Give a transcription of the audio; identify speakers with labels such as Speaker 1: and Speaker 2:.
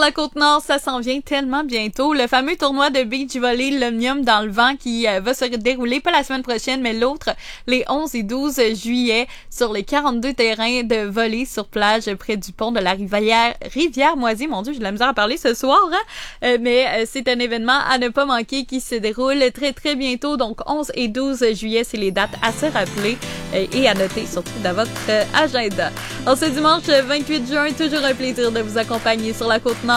Speaker 1: la Côte-Nord, ça s'en vient tellement bientôt. Le fameux tournoi de beach volley l'Omnium dans le vent qui va se dérouler pas la semaine prochaine, mais l'autre, les 11 et 12 juillet, sur les 42 terrains de volley sur plage près du pont de la Rivière-Moisy. Mon Dieu, j'ai de la misère à parler ce soir, hein? Mais c'est un événement à ne pas manquer qui se déroule très, très bientôt. Donc, 11 et 12 juillet, c'est les dates à se rappeler et à noter, surtout dans votre agenda. En ce dimanche 28 juin, toujours un plaisir de vous accompagner sur la Côte-Nord.